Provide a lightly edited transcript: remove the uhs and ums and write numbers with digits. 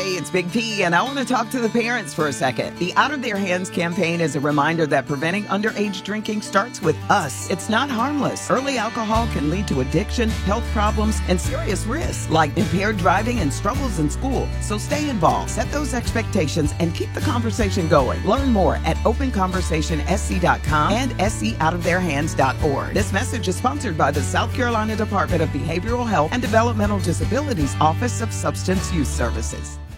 Hey, it's Big P, and I want to talk to the parents for a second. The Out of Their Hands campaign is a reminder that preventing underage drinking starts with us. It's not harmless. Early alcohol can lead to addiction, health problems, and serious risks like impaired driving and struggles in school. So stay involved, set those expectations, and keep the conversation going. Learn more at openconversationsc.com and scoutoftheirhands.org. This message is sponsored by the South Carolina Department of Behavioral Health and Developmental Disabilities Office of Substance Use Services.